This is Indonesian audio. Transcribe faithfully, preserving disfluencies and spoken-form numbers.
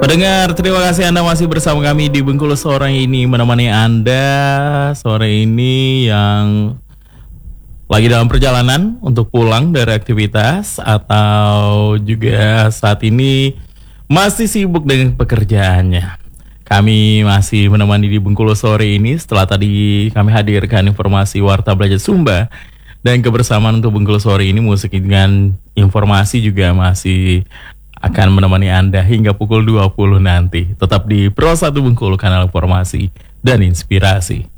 Pendengar, terima kasih Anda masih bersama kami di Bengkulu sore ini, menemani Anda sore ini yang lagi dalam perjalanan untuk pulang dari aktivitas atau juga saat ini masih sibuk dengan pekerjaannya. Kami masih menemani di Bengkulu sore ini setelah tadi kami hadirkan informasi Warta Belajar Sumba, dan kebersamaan untuk Bengkulu sore ini musik dengan informasi juga masih akan menemani Anda hingga pukul dua puluh nanti. Tetap di Pro satu Bengkulu, kanal informasi dan inspirasi.